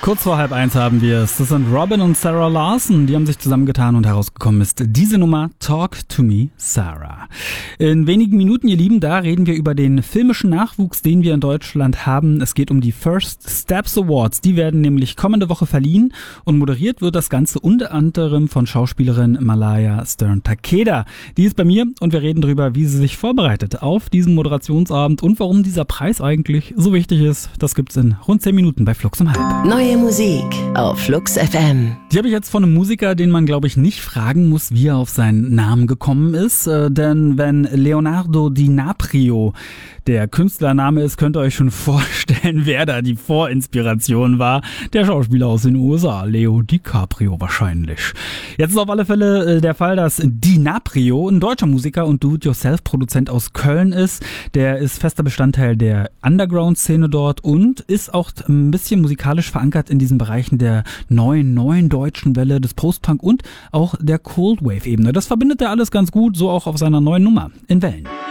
Kurz vor 12:30 haben wir es. Das sind Robin und Sarah Larson. Die haben sich zusammengetan und herausgekommen ist diese Nummer Talk to Me, Sarah. In wenigen Minuten, ihr Lieben, da reden wir über den filmischen Nachwuchs, den wir in Deutschland haben. Es geht um die First Steps Awards. Die werden nämlich kommende Woche verliehen und moderiert wird das Ganze unter anderem von Schauspielerin Malaya Stern-Takeda. Die ist bei mir und wir reden darüber, wie sie sich vorbereitet auf diesen Moderationsabend und warum dieser Preis eigentlich so wichtig ist. Das gibt's in rund 10 Minuten bei Flux um halb. Neue Musik auf Flux FM. Die habe ich jetzt von einem Musiker, den man, glaube ich, nicht fragen muss, wie er auf seinen Namen gekommen ist. Denn wenn Leonardo DiCaprio der Künstlername ist, könnt ihr euch schon vorstellen, wer da die Vorinspiration war. Der Schauspieler aus den USA, Leo DiCaprio wahrscheinlich. Jetzt ist auf alle Fälle der Fall, dass DiCaprio ein deutscher Musiker und Do-it-yourself-Produzent aus Köln ist. Der ist fester Bestandteil der Underground-Szene dort und ist auch ein bisschen musikalisch verankert in diesen Bereichen der neuen deutschen Welle, des Post-Punk und auch der Cold Wave-Ebene. Das verbindet er alles ganz gut, so auch auf seiner neuen Nummer in Wellen.